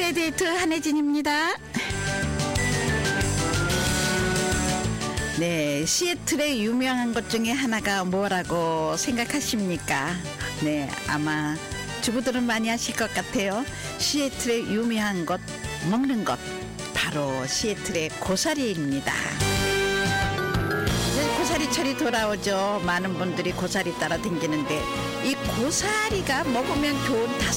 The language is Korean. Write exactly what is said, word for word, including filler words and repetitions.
오늘의 데이트 한혜진입니다. 네, 시애틀의 유명한 것 중에 하나가 뭐라고 생각하십니까? 네, 아마 주부들은 많이 아실 것 같아요. 시애틀의 유명한 것, 먹는 것, 바로 시애틀의 고사리입니다. 이제 고사리철이 돌아오죠. 많은 분들이 고사리 따라 다니는데 이 고사리가 먹으면 좋은 다섯